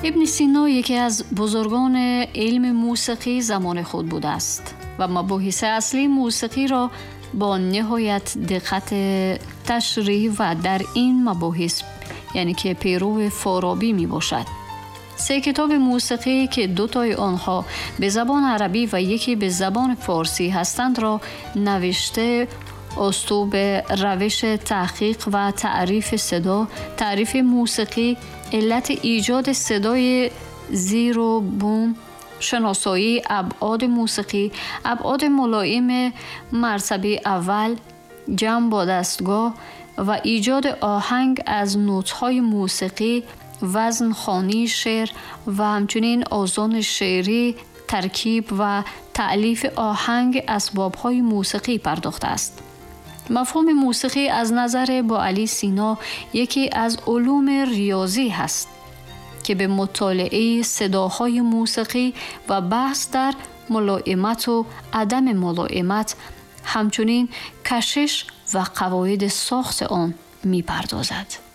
ابن سینا یکی از بزرگان علم موسیقی زمان خود بوده است و مباحث اصلی موسیقی را با نهایت دقت تشریح و در این مباحث یعنی که پیرو فارابی می باشد. 3 کتاب موسیقی که 2 تای آنها به زبان عربی و یکی به زبان فارسی هستند را نوشته. اسلوب روش تحقیق و تعریف صدا، تعریف موسیقی، علت ایجاد صدای زیر و بوم، شناسایی ابعاد موسیقی، ابعاد ملایم مرتبه اول، جمع با دستگاه و ایجاد آهنگ از نوت‌های موسیقی، وزن خوانی شعر و همچنین آذان شعری، ترکیب و تألیف آهنگ اسباب‌های موسیقی پرداخته است. مفهوم موسیقی از نظر بوعلی سینا یکی از علوم ریاضی است که به مطالعه صداهای موسیقی و بحث در ملائمت و عدم ملائمت، همچنین کشش و قواعد ساخت آن می پردازد.